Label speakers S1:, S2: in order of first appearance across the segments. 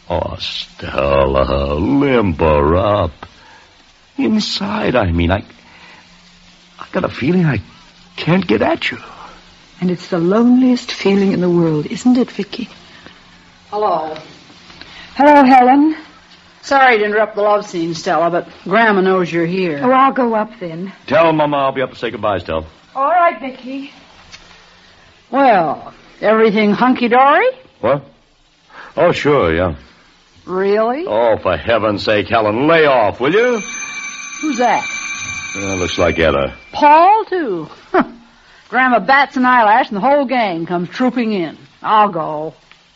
S1: Oh, Stella, limber up. Inside, I mean, I got a feeling I can't get at you.
S2: And it's the loneliest feeling in the world, isn't it, Vicky?
S3: Hello. Hello, Helen. Sorry to interrupt the love scene, Stella, but Grandma knows you're here.
S2: Oh, I'll go up then.
S1: Tell Mama I'll be up to say goodbye, Stella.
S2: All right, Vicky.
S3: Well, everything hunky-dory?
S1: What? Oh, sure, yeah.
S3: Really?
S1: Oh, for heaven's sake, Helen, lay off, will you?
S3: Who's that?
S1: Looks like Etta.
S3: Paul, too. Grandma bats an eyelash and the whole gang comes trooping in. I'll go.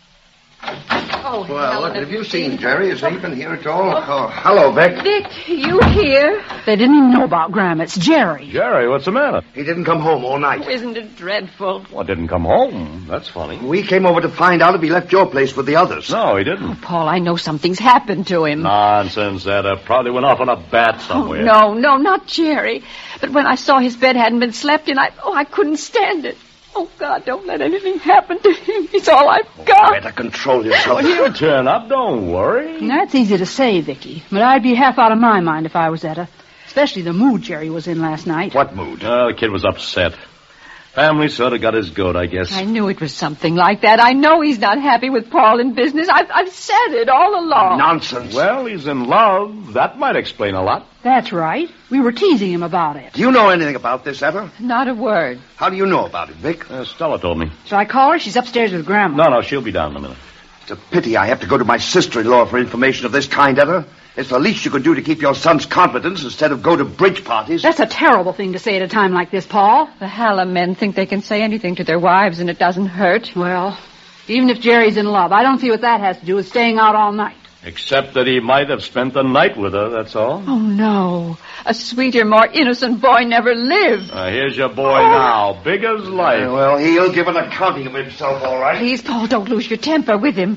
S4: Oh, well, look, have you seen Jerry? Has he been here at all? Oh, hello, Vic.
S2: Vic, you here?
S3: They didn't even know about Grandma. It's Jerry.
S1: Jerry, what's the matter?
S4: He didn't come home all night.
S2: Oh, isn't it dreadful?
S1: Well, didn't come home. That's funny.
S4: We came over to find out if he left your place with the others.
S1: No, he didn't.
S2: Oh, Paul, I know something's happened to him.
S1: Nonsense, Etta. Probably went off on a bat somewhere.
S2: Oh, no, not Jerry. But when I saw his bed hadn't been slept in, I couldn't stand it. Oh, God, don't let anything happen to him. He's all I've got.
S4: Better control yourself.
S1: Well, he'll turn up. Don't worry.
S3: That's easy to say, Vicky, but I'd be half out of my mind if I was Etta. Especially the mood Jerry was in last night.
S4: What mood?
S1: The kid was upset. Family sort of got his goat, I guess.
S2: I knew it was something like that. I know he's not happy with Paul in business. I've said it all along.
S4: Nonsense.
S1: Well, he's in love. That might explain a lot.
S3: That's right. We were teasing him about it.
S4: Do you know anything about this, Etta?
S2: Not a word.
S4: How do you know about it, Vic?
S1: Stella told me.
S3: Shall I call her? She's upstairs with Grandma.
S1: No, she'll be down in a minute.
S4: It's a pity I have to go to my sister-in-law for information of this kind, Etta. It's the least you could do to keep your son's confidence instead of go to bridge parties.
S3: That's a terrible thing to say at a time like this, Paul.
S2: The Hallam men think they can say anything to their wives and it doesn't hurt.
S3: Well, even if Jerry's in love, I don't see what that has to do with staying out all night.
S1: Except that he might have spent the night with her, that's all.
S2: Oh, no. A sweeter, more innocent boy never lived.
S1: Here's your boy now, big as life.
S4: Well, he'll give an accounting of himself, all right.
S2: Please, Paul, don't lose your temper with him.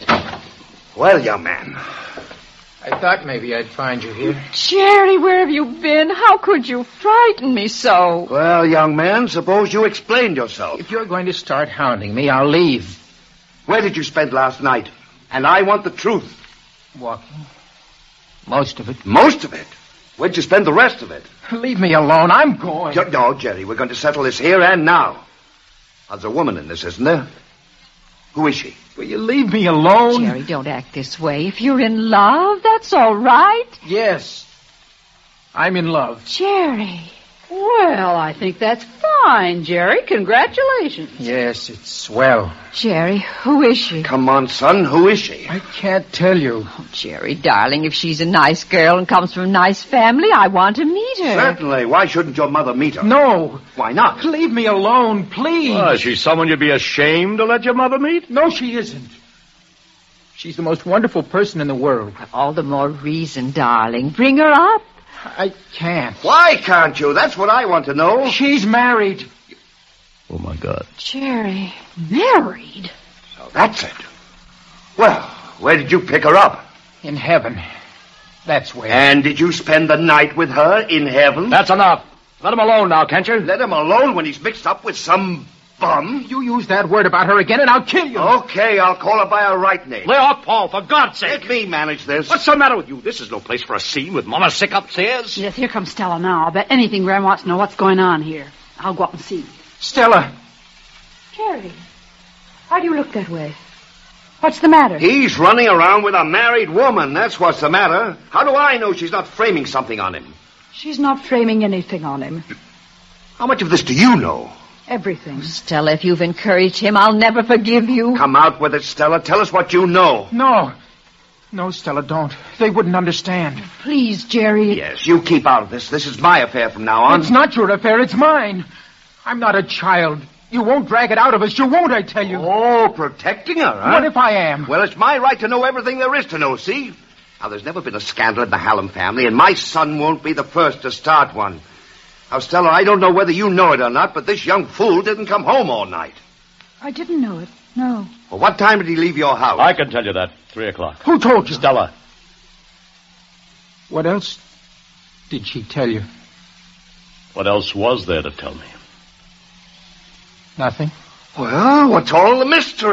S4: Well, young man.
S5: I thought maybe I'd find you here.
S2: Jerry, where have you been? How could you frighten me so?
S4: Well, young man, suppose you explained yourself.
S5: If you're going to start hounding me, I'll leave.
S4: Where did you spend last night? And I want the truth.
S5: Walking. Most of it.
S4: Most of it? Where'd you spend the rest of it?
S5: Leave me alone. I'm going.
S4: No, Jerry, we're going to settle this here and now. There's a woman in this, isn't there? Who is she?
S5: Will you leave me alone?
S2: Jerry, don't act this way. If you're in love, that's all right.
S5: Yes. I'm in love.
S2: Jerry.
S3: Well, I think that's fine, Jerry. Congratulations.
S5: Yes, it's swell.
S2: Jerry, who is she?
S4: Come on, son. Who is she?
S5: I can't tell you.
S2: Oh, Jerry, darling, if she's a nice girl and comes from a nice family, I want to meet her.
S4: Certainly. Why shouldn't your mother meet her?
S5: No.
S4: Why not?
S5: Leave me alone, please.
S1: Is she someone you'd be ashamed to let your mother meet?
S5: No, she isn't. She's the most wonderful person in the world.
S2: All the more reason, darling. Bring her up.
S5: I can't.
S4: Why can't you? That's what I want to know.
S5: She's married.
S1: Oh, my God.
S2: Jerry.
S3: Married?
S4: So that's it. Well, where did you pick her up?
S5: In heaven. That's where.
S4: And did you spend the night with her in heaven?
S1: That's enough. Let him alone now, can't you?
S4: Let him alone when he's mixed up with some bum.
S5: You use that word about her again and I'll kill you.
S4: Okay, I'll call her by her right name.
S1: Lay off, Paul, for God's sake.
S4: Let me manage this.
S1: What's the matter with you? This is no place for a scene with Mama sick upstairs.
S3: Yes, here comes Stella now. I'll bet anything Graham wants to know what's going on here. I'll go up and see.
S5: Stella.
S3: Jerry, why do you look that way? What's the matter?
S4: He's running around with a married woman. That's what's the matter. How do I know she's not framing something on him?
S3: She's not framing anything on him.
S4: How much of this do you know?
S3: Everything.
S2: Stella, if you've encouraged him, I'll never forgive you.
S4: Come out with it, Stella. Tell us what you know.
S5: No. No, Stella, don't. They wouldn't understand.
S3: Please, Jerry.
S4: Yes, you keep out of this. This is my affair from now on.
S5: It's not your affair. It's mine. I'm not a child. You won't drag it out of us. You won't, I tell you.
S4: Oh, protecting her, huh?
S5: What if I am?
S4: Well, it's my right to know everything there is to know, see? Now, there's never been a scandal in the Hallam family, and my son won't be the first to start one. Now, Stella, I don't know whether you know it or not, but this young fool didn't come home all night.
S3: I didn't know it. No.
S4: Well, what time did he leave your house?
S1: I can tell you that. 3:00.
S5: Who told you?
S1: Stella.
S5: What else did she tell you?
S1: What else was there to tell me?
S5: Nothing.
S4: Well, what's all the mystery?